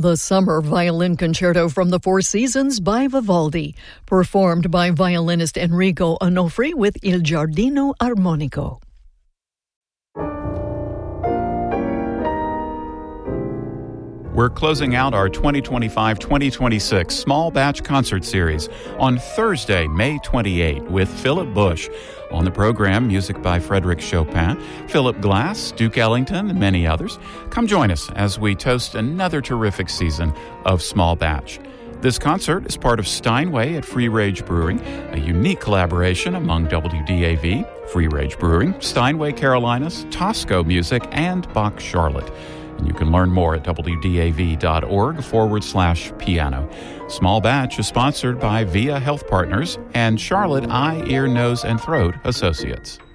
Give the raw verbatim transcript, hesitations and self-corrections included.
The Summer Violin Concerto from the Four Seasons by Vivaldi, performed by violinist Enrico Onofri with Il Giardino Armonico. We're closing out our twenty twenty-five twenty twenty-six Small Batch Concert Series on Thursday, May twenty-eighth, with Philip Bush. On the program, music by Frédéric Chopin, Philip Glass, Duke Ellington, and many others. Come join us as we toast another terrific season of Small Batch. This concert is part of Steinway at Free Rage Brewing, a unique collaboration among W D A V, Free Rage Brewing, Steinway Carolinas, Tosco Music, and Bach Charlotte. And you can learn more at wdav.org forward slash piano. Small Batch is sponsored by Via Health Partners and Charlotte Eye, Ear, Nose, and Throat Associates.